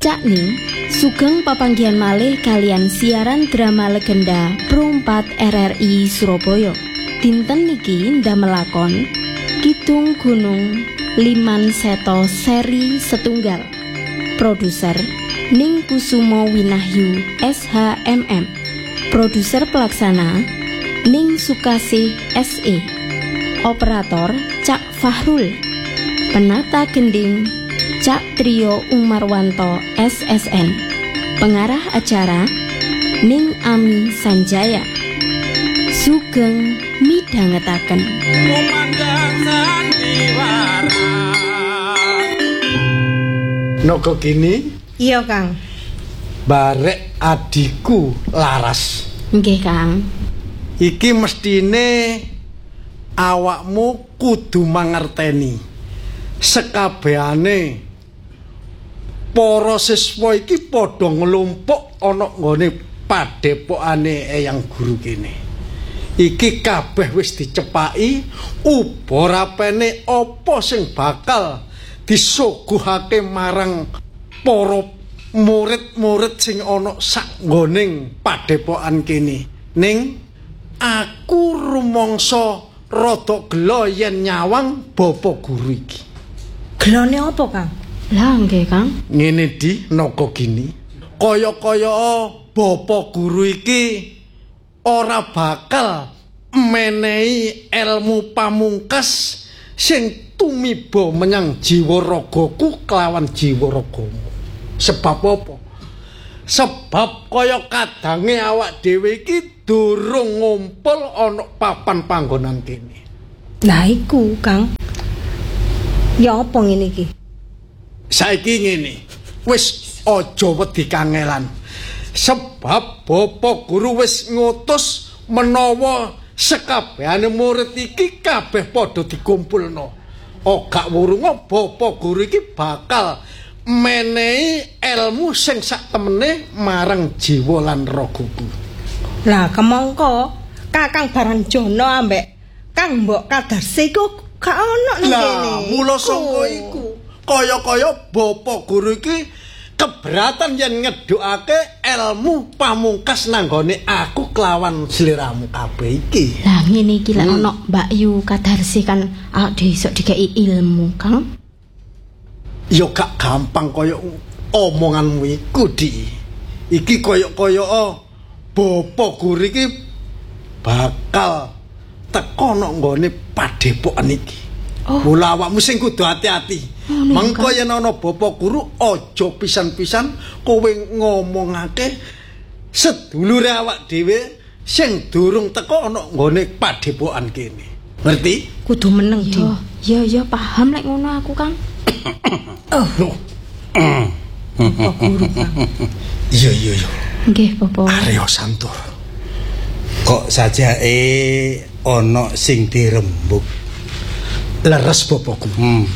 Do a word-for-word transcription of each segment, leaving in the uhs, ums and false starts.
Cak Ning, sugeng papanggihan malih kalian siaran drama legenda Pro empat R R I Surabaya. Dinten niki ndamelakon Kidung Gunung Liman Seto seri setunggal. Produser Ning Kusumo Winahyu S H M M. Produser pelaksana Ning Sukasih S E. Operator Cak Fahrul. Penata gending Cak Trio Umarwanto S S N. Pengarah acara Ning Ami Sanjaya. Sugeng midhangetaken. Noko gini? Iya, Kang. Barek adikku laras. Nggih, Kang. Iki mestine awakmu kudu mangerteni sekabehane para siswa iki padha nglumpuk ana nggone padhepokane Eyang Guru kene. Iki kabeh wis dicepaki uba rapene apa sing bakal disuguhake marang para murid-murid sing ana sak nggoning padhepokan kene. Ning aku rumangsa rada gelo yen nyawang Bapak Guru iki. Gelone apa, Kang? Lah nggih, Kang. Ngene di noko gini. Kaya-kaya Bapak Guru iki ora bakal menehi ilmu pamungkas sing tumiba menyang jiwa ragaku kelawan jiwa ragamu. Sebab apa? Sebab kaya kadange awak dhewe iki durung ngumpul ana papan panggonan kene. Lah iku, Kang. Ya apa ngene iki? Saiki ngene. Wis aja wedi kangelan. Sebab Bapak Guru wis ngutus menawa sekabehane murid iki kabeh padha dikumpulno. Oh gak wurunga Bapak Guru iki bakal menehi ilmu sing sak temene marang jiwa lan ragaku. Lah kemangka Kakang Baranjono ambek Kang Mbok Kadarsi iku gak ono ning kene. Lah mula sangka iku kaya-kaya Bapak Guru iki keberatan yen ngedhukake ilmu pamungkas nanggone aku kelawan sliramu kabeh iki. Lah ngene iki lek ana Mbak Yu Kadarsi kan awak dhewe iso dikeki ilmu, Kang. Ya gak gampang kaya omonganmu iku, Di. Iki kaya-kaya Bapak Guru iki bakal teko nang nggone padhepokan iki. Oh. Mula awakmu sing kudu ati-ati. Oh, mengko yen ana Bapak Guru aja pisan-pisan kowe ngomongake sedulure awak dhewe sing durung teko ana nggone padhepokan kene. Ngerti? Kudu meneng, Di. Ya ya paham lek ngono aku, Kang. Oh. Bapak Guru, Kang. Iya iya iya. Nggih, Bapak. Aryo santur. Kok sajake ana sing dirembug. Leres Bapak Guru. Hmm.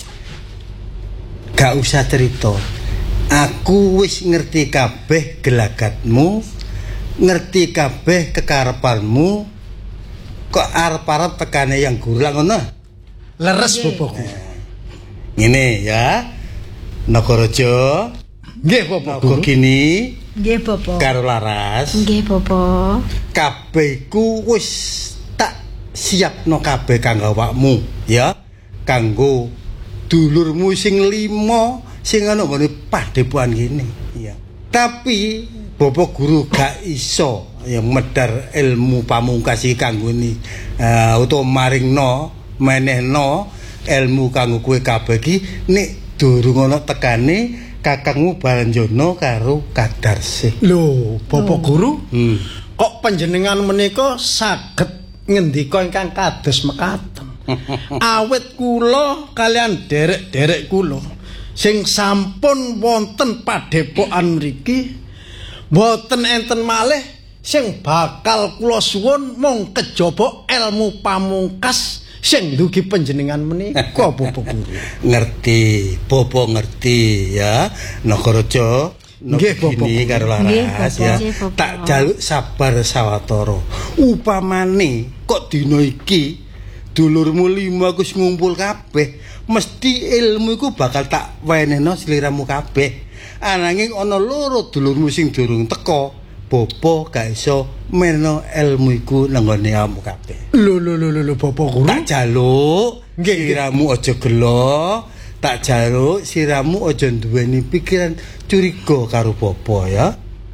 Gak usah cerita. Aku wis ngerti kabeh gelagatmu, ngerti kabeh kekarepanmu. Kok arep-arep tekane Yang Guru lah ngono. Leres Bapak Guru. Ngene ya. Nagaraja. Nggih Bapak Guru. Gini. Nggih, Bapak. Karo Laras. Nggih, Bapak. Kabeh iku wis tak siapno kabeh kanggo awakmu, ya. Kanggo dulurmu sing lima sing ana nggone padhepokan kene, ya. Tapi Bapak Guru gak iso ya medhar ilmu pamungkas iki kanggo ni uh, utawa maringno menehno ilmu kanggo kowe kabeh iki nek durung ana tekane Kakangmu Baranjono karo Kadarsi. Lho, Bapak Guru, Hmm. kok panjenengan menika saged ngendika ingkang kados mekaten. Awit kula kalian derek-derek kula sing sampun wonten padhepokan mriki mboten enten malih sing bakal kula suwun mung kejaba ilmu pamungkas sing ndugi panjenengan menika Bapak Guru. Ngerti, Bapak ngerti ya. Nagaraja Nggih Bapak ini karo Laras ya. Tak jaluk sabar sawetara. Upamane kok dina iki dulurmu lima wis ngumpul kabeh mesti ilmu iku bakal tak wenehno sliramu kabeh. Ananging ana loro dulurmu sing durung teka, Bopo gak iso menehno ilmu iku nang nggone awakmu kabeh. Lho lho lho lho Bapak Guru. Tak jaluk siramu aja gelo, tak jaluk siramu aja duweni pikiran curiga karo Bopo ya.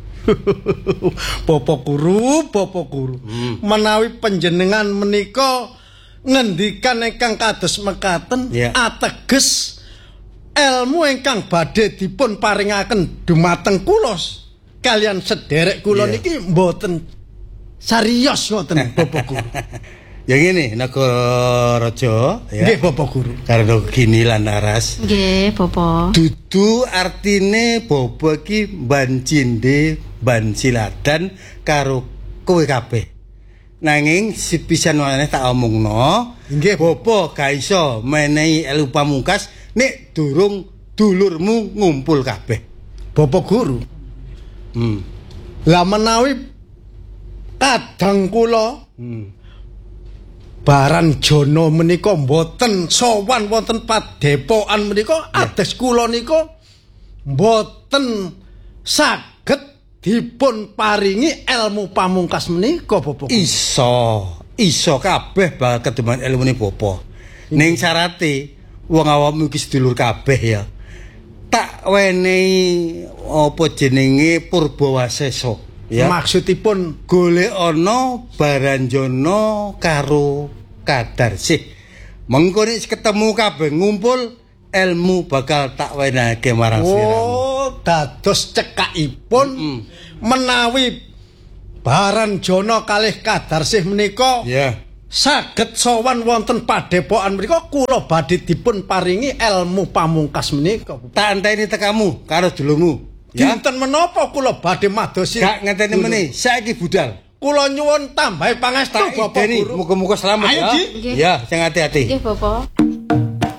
Bapak Guru, Bapak Guru. Hmm. Menawi panjenengan menika ngendikan ingkang kados mekaten yeah. ateges ilmu ingkang badhe dipun paringaken dumateng kula kalian sederek kula yeah. niki mboten serius ngoten Bapak Guru. Ya ngene Nagara Raja ya. Nggih Bapak Guru. Karo gini lan aras. Nggih, Bapak. Dudu artine Bopo iki ban cinde, ban siladan karo kowe kabeh. Nanging sepisan maneh tak omongno, nggih Bopo gak iso menehi ilmu pamungkas nek durung dulurmu ngumpul kabeh. Bapak Guru. Hmm. Lah menawi kadang kula Hmm. Baran Jono menika mboten sowan wonten padepokan menika yeah. ados kula nika mboten saged dipun paringi ilmu pamungkas menika Bapak. Iso, iso kabeh bakal kedeman ilmune Bopo. Ning syarate wong awakmu iki sedulur kabeh ya. Tak wenehi apa jenenge Purbawasesa. Ya. Maksudipun golek ana Baranjana karo Kadarsih. Mengko nek ketemu kabeh ngumpul ilmu bakal tak wenehake marang siramu. Oh, dados cekakipun mm -mm. menawi Baranjana kalih Kadarsih menika ya saged sowan wonten padepokan menika kula badhe dipun paringi ilmu pamungkas menika. Tak enteni tekamu karo dulurmu. Ya. Dinten menapa kula badhe madosi. Gak ngenteni meneh, saiki budal. Kula nyuwun tambahi pangestu Bapak Guru. Muga-muga selamat Ayo, ya. Ji. Ya, sing hati-hati. Nggih, Bapak.